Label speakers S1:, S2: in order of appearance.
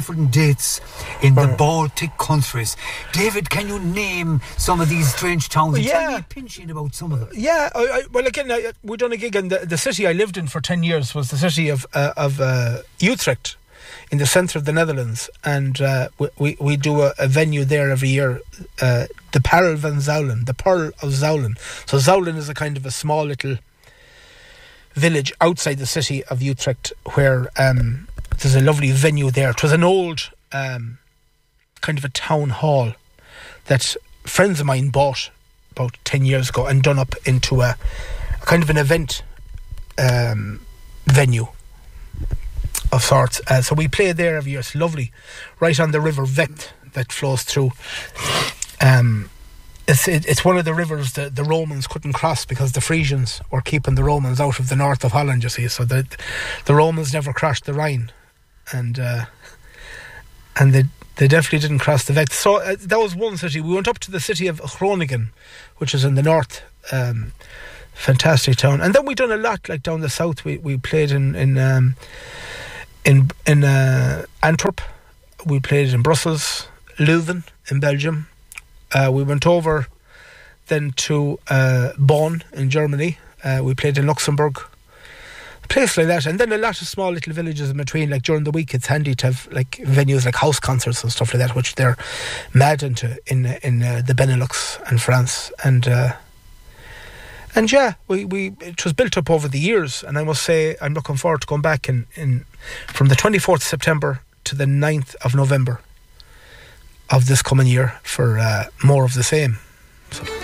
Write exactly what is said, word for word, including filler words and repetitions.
S1: different dates in the Baltic countries. David, can you name some of these strange towns?
S2: Well, yeah.
S1: Tell me a pinching about some of them.
S2: Yeah, I, I, well, again, I, we done a gig, and the, the city I lived in for ten years was the city of uh, of uh, Utrecht, in the centre of the Netherlands, and uh, we, we we do a, a venue there every year, uh, the Parel van Zoulen, the Pearl of Zoulen. So Zoulen is a kind of a small little village outside the city of Utrecht, where um, there's a lovely venue there. It was an old um, kind of a town hall that friends of mine bought about ten years ago and done up into a, a kind of an event um, venue of sorts. Uh, so we play there every year. It's lovely, right on the river Vecht that flows through. Um, it's it, it's one of the rivers that the Romans couldn't cross because the Frisians were keeping the Romans out of the north of Holland, you see. So the the Romans never crossed the Rhine, and uh, and they they definitely didn't cross the Vecht. So uh, that was one city. We went up to the city of Groningen, which is in the north. Um, fantastic town. And then we done a lot, like down the south. We we played in in um, in in uh, Antwerp. We played in Brussels, Leuven in Belgium. Uh, we went over then to uh, Bonn in Germany. Uh, we played in Luxembourg, a place like that. And then a lot of small little villages in between. Like during the week, it's handy to have like venues like house concerts and stuff like that, which they're mad into in in uh, the Benelux and France. And uh, and yeah, we, we it was built up over the years. And I must say, I'm looking forward to going back in, in from the twenty-fourth of September to the ninth of November of this coming year for uh, more of the same. So.